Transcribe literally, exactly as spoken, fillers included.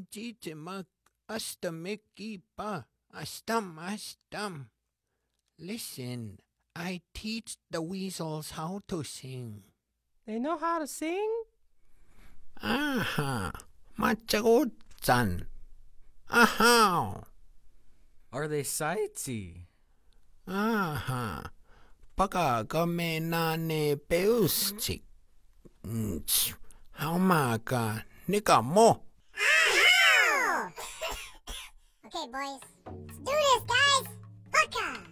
Jitimak Astamikipa Astam Astam. Listen, I teach the weasels how to sing. They know how to sing? Aha, Machagot-san. Aha. Are they sightsee? Aha, Pagagamenane Peustik. Haumaka Nikamo. Okay, boys. Let's do this, guys. Haka!